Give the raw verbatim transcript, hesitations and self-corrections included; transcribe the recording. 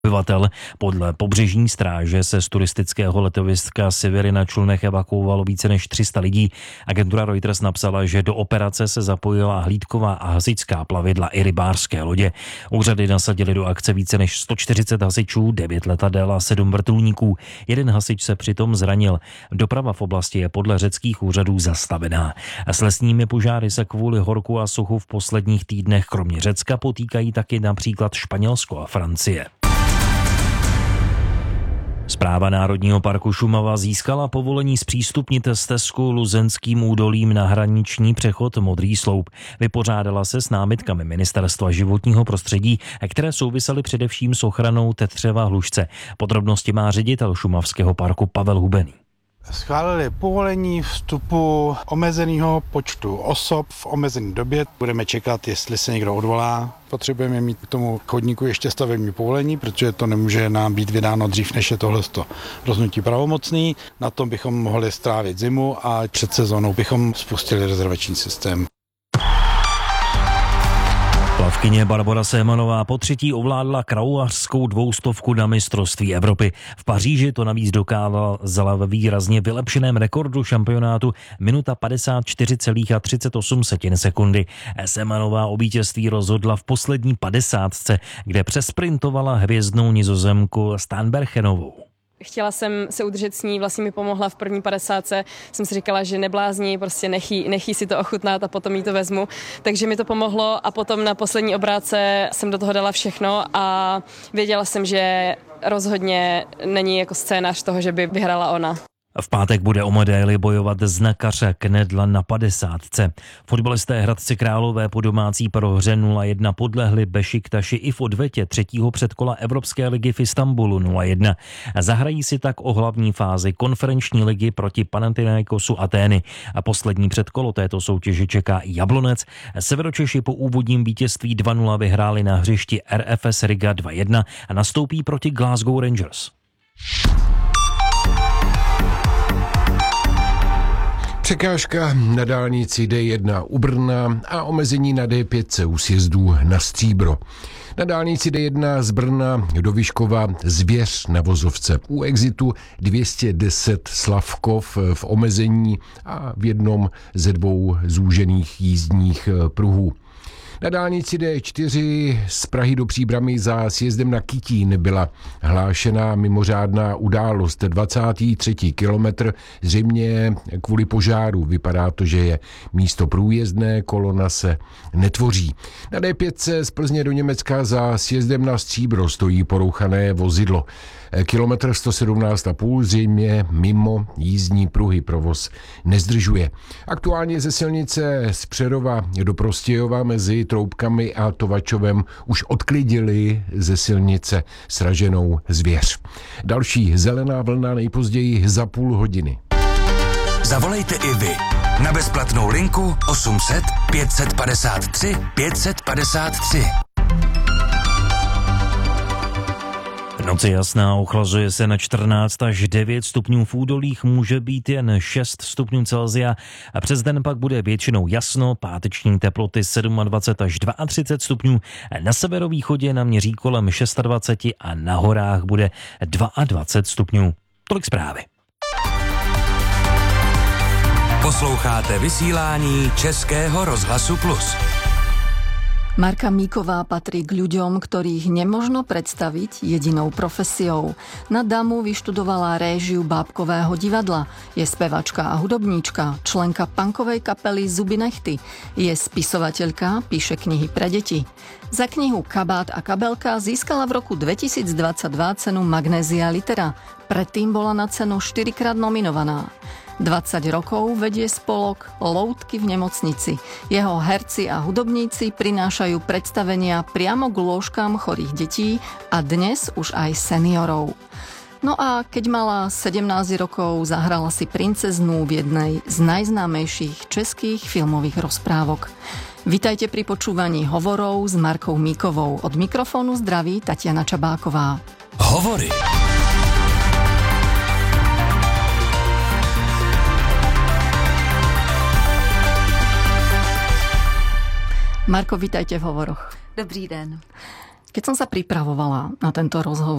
obyvatel. Podle pobřežní stráže se z turistického letoviska Severy na člunech evakuovalo více než tři sta lidí. Agentura Reuters napsala, že do operace se zapojila hlídková a hasičská plavidla i rybářské lodě. Úřady nasadili do akce více než sto čtyřicet hasičů, devět letadel a sedm vrtulníků. Jeden hasič se přitom zranil. Doprava v oblasti je podle řeckých úřadů zastavená. S lesními požáry se kvůli horku a suchu v posledních týdnech kromě Řecka potýkají taky například Španělsko a Francie. Správa Národního parku Šumava získala povolení zpřístupnit stezku Luzenským údolím na hraniční přechod Modrý sloup. Vypořádala se s námitkami Ministerstva životního prostředí, které souvisely především s ochranou tetřeva hlušce. Podrobnosti má ředitel Šumavského parku Pavel Hubený. Schválili povolení vstupu omezeného počtu osob v omezené době. Budeme čekat, jestli se někdo odvolá. Potřebujeme mít k tomu chodníku ještě stavební povolení, protože to nemůže nám být vydáno dřív, než je tohle rozhodnutí pravomocný. Na tom bychom mohli strávit zimu a před sezónou bychom spustili rezervační systém. Plavkyně Barbora Sémanová po třetí ovládla kraulařskou dvoustovku na mistrovství Evropy. V Paříži to navíc dokázala ve výrazně vylepšeném rekordu šampionátu minuta padesát čtyři celá třicet osm sekundy. Sémanová o vítězství rozhodla v poslední padesátce, kde přesprintovala hvězdnou Nizozemku Steenbergenovou. Chtěla jsem se udržet s ní, vlastně mi pomohla v první padesátce. Jsem si říkala, že neblázni, prostě nechý, nechý si to ochutnat a potom jí to vezmu. Takže mi to pomohlo a potom na poslední obrátce jsem do toho dala všechno a věděla jsem, že rozhodně není jako scénář toho, že by vyhrála ona. V pátek bude o medaili bojovat Znakařa Knedla na padesátce. Fotbalisté Hradci Králové po domácí prohře nula jedna podlehli Bešiktaši i v odvetě třetího předkola Evropské ligy v Istanbulu nula jedna. Zahrají si tak o hlavní fázi konferenční ligy proti Panathinaikosu Atény. A poslední předkolo této soutěže čeká i Jablonec. Severočeši po úvodním vítězství dva nula vyhráli na hřišti R F S Riga dva jedna a nastoupí proti Glasgow Rangers. Překážka na dálnici D jedna u Brna a omezení na D pět u sjezdů na Stříbro. Na dálnici D jedna z Brna do Vyškova Zvěř na vozovce. U exitu dvě stě deset Slavkov v omezení a v jednom ze dvou zúžených jízdních pruhů. Na dálnici D čtyři z Prahy do Příbrami za sjezdem na Kytín byla hlášená mimořádná událost. dvacátý třetí kilometr, zřejmě kvůli požáru. Vypadá to, že je místo průjezdné, kolona se netvoří. Na D pět z Plzně do Německa za sjezdem na Stříbro stojí porouchané vozidlo. Kilometr sto sedmnáct a půl, zřejmě mimo jízdní pruhy, provoz nezdržuje. Aktuálně ze silnice z Přerova do Prostějova mezi Troubkami a Tovačovem už odklidili ze silnice sraženou Zvěř. Další zelená vlna nejpozději za půl hodiny. Zavolejte i vy na bezplatnou linku osm set pět padesát tři pět padesát tři. V noci jasná, ochlazuje se na čtrnáct až devět stupňů, v údolích může být jen šest stupňů Celsia a přes den pak bude většinou jasno, páteční teploty dvacet sedm až třicet dva stupňů, na severovýchodě naměří kolem dvacet šest a na horách bude dvacet dva stupňů. Tolik zprávy. Posloucháte vysílání Českého rozhlasu Plus. Marka Míková patrí k ľuďom, ktorých nemožno predstaviť jedinou profesiou. Na Damu vyštudovala réžiu bábkového divadla. Je spevačka a hudobníčka, členka punkovej kapely Zuby nechty. Je spisovateľka, píše knihy pre deti. Za knihu Kabát a kabelka získala v roku dvetisícdvadsaťdva cenu Magnézia Litera. Predtým bola na cenu štyrikrát nominovaná. dvadsať rokov vedie spolok Loutky v nemocnici. Jeho herci a hudobníci prinášajú predstavenia priamo k lôžkám chorých detí a dnes už aj seniorov. No a keď mala sedemnásť rokov, zahrala si princeznú v jednej z najznámejších českých filmových rozprávok. Vitajte pri počúvaní Hovorov s Markou Míkovou. Od mikrofónu zdraví Tatiana Čabáková. Hovory. Marko, vítajte v Hovoroch. Dobrý den. Keď som sa pripravovala na tento rozhovor,